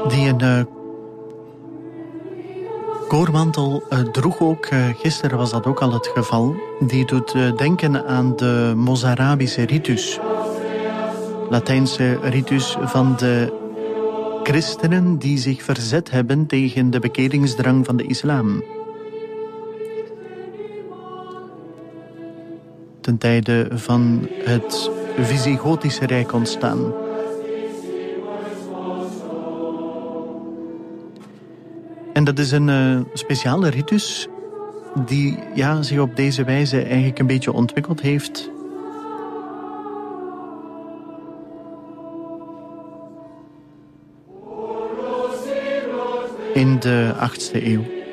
die een koormantel droeg ook. Gisteren was dat ook al het geval. Die doet denken aan de Mozarabische ritus. Latijnse ritus van de christenen die zich verzet hebben tegen de bekeringsdrang van de islam. Ten tijde van het Visigotische Rijk ontstaan. En dat is een speciale ritus die zich op deze wijze eigenlijk een beetje ontwikkeld heeft. In de 8e eeuw.